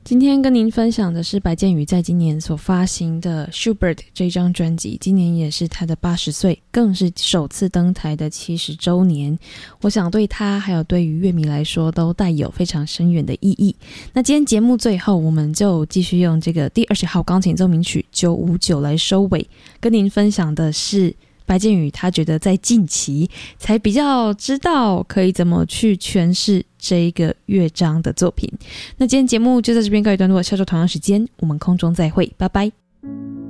今天跟您分享的是白建宇在今年所发行的 Schubert 这张专辑，今年也是他的80岁，更是首次登台的70周年。我想对他还有对于乐迷来说都带有非常深远的意义。那今天节目最后，我们就继续用这个第20号钢琴奏鸣曲959来收尾，跟您分享的是白建宇他觉得在近期才比较知道可以怎么去诠释这一个乐章的作品。那今天节目就在这边告一段落，下周同样时间我们空中再会，拜拜。